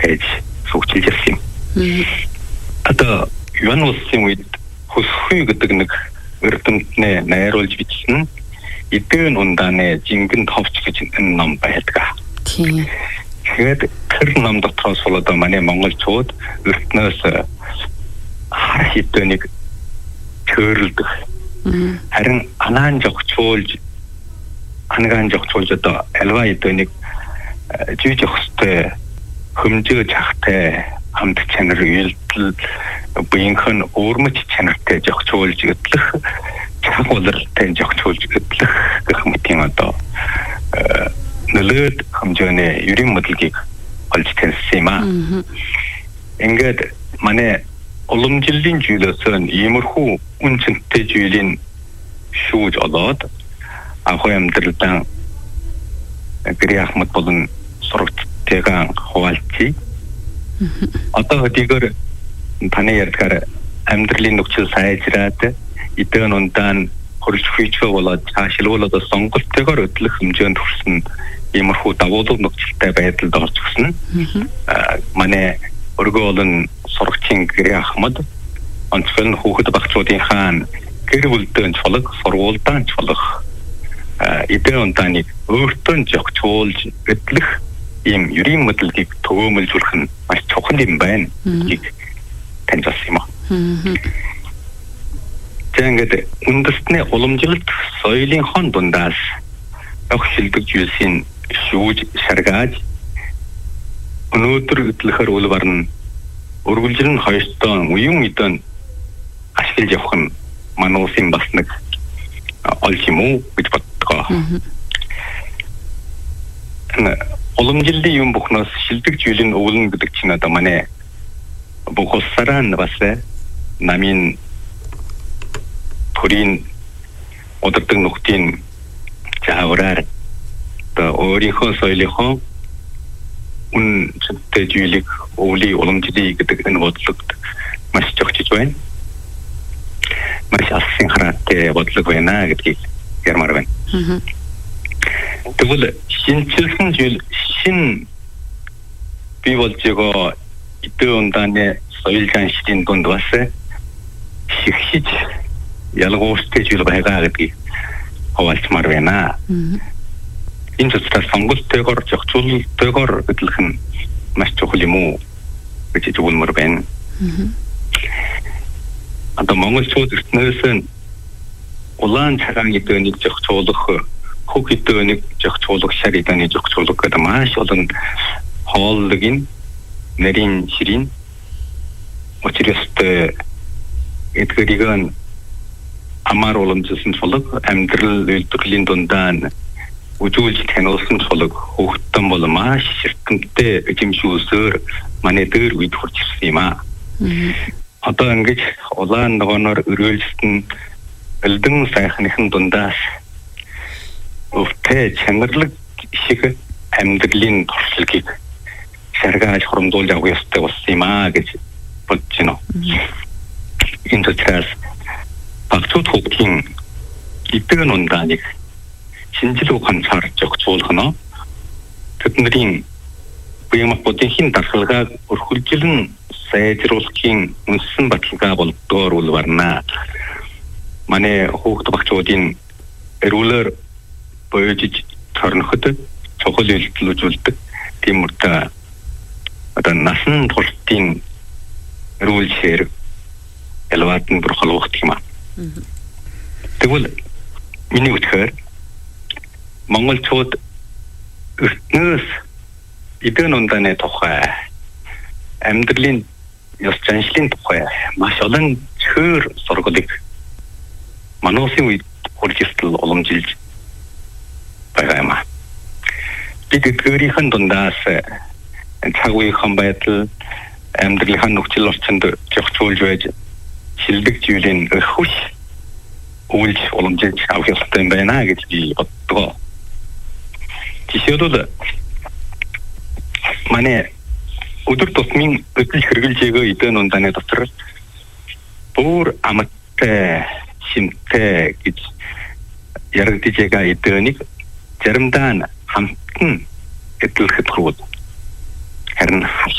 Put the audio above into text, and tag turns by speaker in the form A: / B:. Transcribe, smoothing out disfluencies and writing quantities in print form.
A: байж суугчилж ирсэн юм. Одоо юун улсын үед хөлхүй гэдэг нэг эрдэмтнээ найруулж бичсэн эдгээр ундааны жингэн товч гэж энэ ном байдаг.
B: Тийм.
A: Тэгээд тэр ном дотроос бол одоо манай монголчууд эртнээс хар хитөнийг төрөлдөх. Харин анаан жогчуулж одоо альва хитөнийг жиж өгстэй хөмжөө чахтай хамт чанар үйлдэл буинхан өөрмөч чанартай жогчуулж гэтлэх чагуулалтай жогчуулж гэтлэх гэх мэтийн одоо нөлөөд хэмжээний ерийн моделгийг олж таньсан юм аа. Ингээд манай уламжлалын зүйлээс иймэрхүү үнцэнтэй зүйлийн шүүж олоод ахуй амьдралдан гэрээ ахмад болон сурагчтайгаа хуваалцъя. Одоо хэдийгээр таны ярьдгаар амьдралын нөхцөл сайжраад эдгээр ундаан хөрж хүчөө болоод цаашлуулаад сонголтойгоор өдлөх хэмжээнд хүрсэн иймэрхүү давуулга нөхцөлтэй байдалд орж гисэн. Манай өргөө болон сурагчийн гэрээ ахмад онцгой хүүхэд багцуудын хаан гэр бүлдэн чулаг сургуультай чулах эдгээр ундааныг өөртөө жогчуулж өдлөх ийм ерийн моделгийг төвөөмөлжүүлэх нь маш чухал юм байна.Ийг таньжуулсан юм аа. Тэгээд үндэстний уламжлалт соёлын хон дундаас явах шилдэг зүйлсийн шүүж шаргааж өнөөдөр гэтлэхээр үл барна өргөлжил нь хоёртоо уян үедэн ашиглаж явах нь манай улсын бас нэг олж юм уу гэж боддгоо. Уламжлалын юм бүхнээс шилдэг зүйлийн өвлөн гэдэг чинь одоо манай бүх улсаараа бас намын төрийн удирдаг нөхдийн заавраар өөрийнхөө соёлынхоо үнэтэй зүйлийг өвлийн уламжлалыг гэдэг энэ бодлогод маш зохицож байна. Маш алсын хараатай бодлого байна гэдгийг ярмаар байна. Тэгвэл шинжилсэн зүйл шин бий болж байгаа эдгээр ундааны соёл заншилын дунд бас шигшиж ялгууртай зүйл байгаа гэдгийг хуваалцмаар байна. Энэ зөвхөн сонголттойгоор зохицуулалтойгоор гэдлэх нь маш чухал юм уу гэж зөвлөмөр байна. Одоо монголчууд эртнээс улаан цагаан эдгэнийг зохицуулах, хөг эдгэнийг зохицуулах, шар эдгэнийг зохицуулах гэдэг маш олон хооллогын нарийн ширийн учирстай эдгэрийг амар уламжлсан чулаг амьдрал үйлдвэрлэлийн дундаа үзүүлж таниулсан чулаг хөвгтөн бол маш ширтэмтэй эзэмшүүлсээр манай дээр үед хурж ирсэн юм аа. Одоо ингэж улаан ногооноор өрөөлжсөн элдэн сайхныхын дундаас өвтэй чанарлаг шиг амьдралын туршлагыг шаргааж хурамдуулж явах ёстой болсон юм аа гэж бодож байна. Энэ төсөөс багцууд хүүхдийн эдгээр ундааныг шинжлэх ухаанаар зохицуулах нь тэдний биомахбодын дархалгааг өрхөлжлөн сайжруулахын үнсэн баталгаа болдгоор үл барна. Манай хүүхд багцуудын эрүүлэр боёжиж торноход чухал үйлдэл үзүүлдэг. Тийм үрдэ одоо насан туршийн эрүүл ширэг ялваатан бүр холбогдох юм аа. Тэгвэл миний үтгэхээр монголчууд эртнээс эдгээр ундааны тухай амьдралын ёс заншлын тухай маш олон цөөр сургалыг манай улсын үед хурцлал уламжилж байгаа юм аа. Бид эдгээрийн дундаас цаг үеийн байдал амьдралын нөхцөл орчинд зохицуулж байж шилдэг зүйлийн хөш үйлж уламжилж авах ёстой юм байна гэж би боддог. Жишээлбэл манай өдөр тутмын өдөл хэрэгжилж байгаа эдгээр ундааны дотор бүр амттай шимтэй гэж яригдж байгаа эдгээрийг заримдаа хамтан эдлэхэд хүрвэл харин